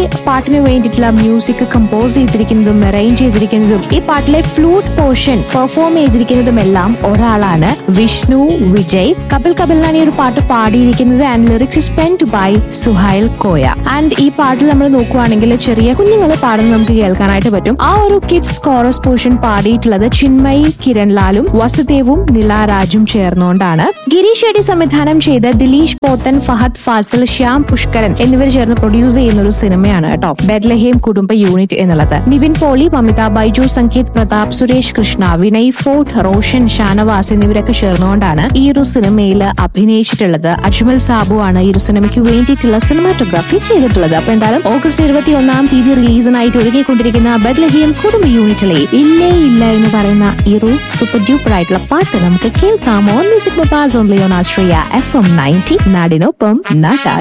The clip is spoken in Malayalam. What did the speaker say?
പാട്ടിന് വേണ്ടിയിട്ടുള്ള മ്യൂസിക് കമ്പോസ് ചെയ്തിരിക്കുന്നതും അറേഞ്ച് ചെയ്തിരിക്കുന്നതും ഈ പാട്ടിലെ ഫ്ലൂട്ട് പോർഷൻ പെർഫോം ചെയ്തിരിക്കുന്നതുമെല്ലാം ഒരാളാണ്, വിഷ്ണു വിജയ്. കപിൽ കപിലാണ് ഈ ഒരു പാട്ട് പാടിയിരിക്കുന്നത്. And lyrics is പെൻഡ് by Suhail Koya. And ഈ പാട്ടിൽ നമ്മൾ നോക്കുവാണെങ്കിൽ ചെറിയ കുഞ്ഞുങ്ങൾ പാടുന്നത് നമുക്ക് കേൾക്കാനായിട്ട് പറ്റും. ആ ഒരു kids chorus portion പാടിയിട്ടുള്ളത് Chinmayi കിരൺലാലും വസുദേവും നിലാരാജും ചേർന്നുകൊണ്ടാണ്. Girish ഷെഡി സംവിധാനം ചെയ്ത ദിലീഷ് പോത്തൻ, ഫഹദ് ഫാസിൽ, ശ്യാം പുഷ്കരൻ എന്നിവർ ചേർന്ന് പ്രൊഡ്യൂസ് ചെയ്യുന്ന ഒരു സിനിമയാണ് കേട്ടോ ബെത്ലഹേം കുടുംബ യൂണിറ്റ് എന്നുള്ളത്. നിവിൻ പോളി, മമിത ബൈജു, സംഗീത് പ്രതാപ്, സുരേഷ് കൃഷ്ണ, വിനയ് ഫോർട്ട്, റോഷൻ, ഷാനവാസ് എന്നിവരൊക്കെ ചേർന്നുകൊണ്ടാണ് ഈ ഒരു സിനിമയിൽ അഭിനയിച്ചിട്ടുള്ളത്. അജ്മൽ സാബു ആണ് ഈ ഒരു സിനിമയ്ക്ക് വേണ്ടിയിട്ടുള്ള സിനിമാറ്റോഗ്രാഫി ചെയ്തിട്ടുള്ളത്. അപ്പൊ എന്തായാലും ഓഗസ്റ്റ് 21 റിലീസിനായിട്ട് ഒരുങ്ങിക്കൊണ്ടിരിക്കുന്ന ബെത്ലഹേം കുടുംബ യൂണിറ്റിലെ ഇല്ലേ ഇല്ല എന്ന് പറയുന്ന ഈ ഒരു സൂപ്പർ ഡ്യൂപ്പർ ആയിട്ടുള്ള പാട്ട് നമുക്ക് കേൾക്കാമോ? Music only on Austria FM 90 നാടിനൊപ്പം നാട്ടാ.